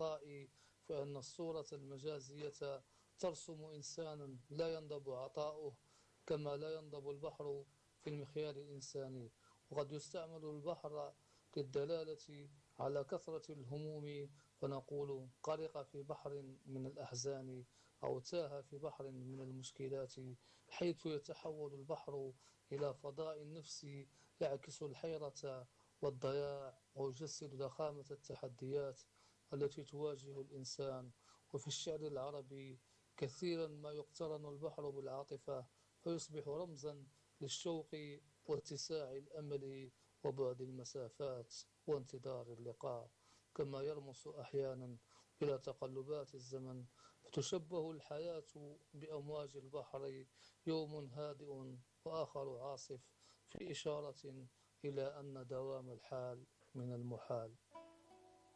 العطاء، فإن الصورة المجازية ترسم إنسانا لا ينضب عطاؤه، كما لا ينضب البحر في المخيال الإنساني. وقد يستعمل البحر للدلالة على كثرة الهموم، فنقول غرق في بحر من الأحزان، أو تاه في بحر من المشكلات، حيث يتحول البحر إلى فضاء النفس يعكس الحيرة والضياع، ويجسد ضخامة التحديات التي تواجه الإنسان. وفي الشعر العربي كثيرا ما يقترن البحر بالعاطفة، فيصبح رمزا للشوق واتساع الأمل وبعد المسافات وانتظار اللقاء، كما يرمس أحيانا إلى تقلبات الزمن، فتشبه الحياة بأمواج البحر، يوم هادئ وآخر عاصف، في إشارة إلى أن دوام الحال من المحال.